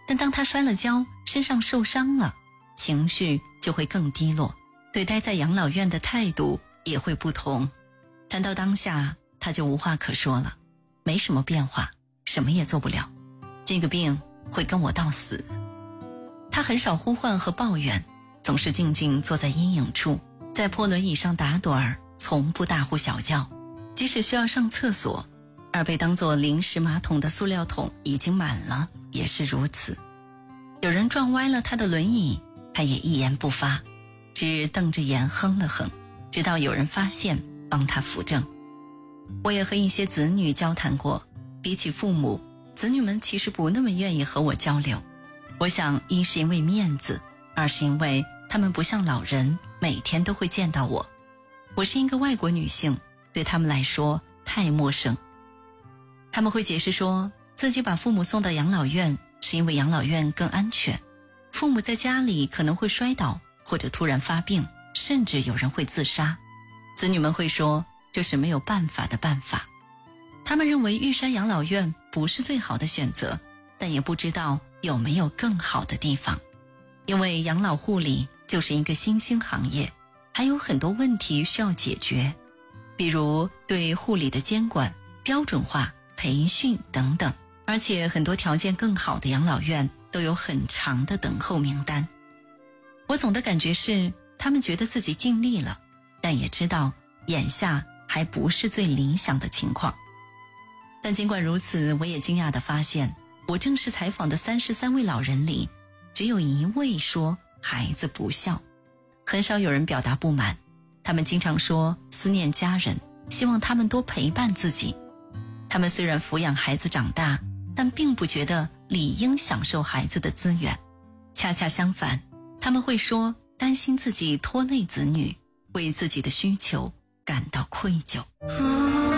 但当他摔了跤，身上受伤了，情绪就会更低落，对待在养老院的态度也会不同。谈到当下，他就无话可说了，没什么变化，什么也做不了，这个病会跟我到死。他很少呼唤和抱怨，总是静静坐在阴影处，在破轮椅上打盹儿，从不大呼小叫。即使需要上厕所，而被当作临时马桶的塑料桶已经满了，也是如此。有人撞歪了他的轮椅，他也一言不发，只瞪着眼哼了哼，直到有人发现帮他扶正。我也和一些子女交谈过，比起父母，子女们其实不那么愿意和我交流。我想，一是因为面子，二是因为他们不像老人每天都会见到我。我是一个外国女性，对他们来说太陌生。他们会解释说，自己把父母送到养老院是因为养老院更安全，父母在家里可能会摔倒或者突然发病，甚至有人会自杀。子女们会说，这是没有办法的办法。他们认为玉山养老院不是最好的选择，但也不知道有没有更好的地方。因为养老护理就是一个新兴行业，还有很多问题需要解决，比如对护理的监管、标准化、培训等等。而且很多条件更好的养老院都有很长的等候名单。我总的感觉是，他们觉得自己尽力了，但也知道眼下还不是最理想的情况。但尽管如此，我也惊讶地发现，我正式采访的33位老人里，只有1位说孩子不孝，很少有人表达不满。他们经常说思念家人，希望他们多陪伴自己。他们虽然抚养孩子长大，但并不觉得理应享受孩子的资源。恰恰相反，他们会说担心自己拖累子女，为自己的需求感到愧疚。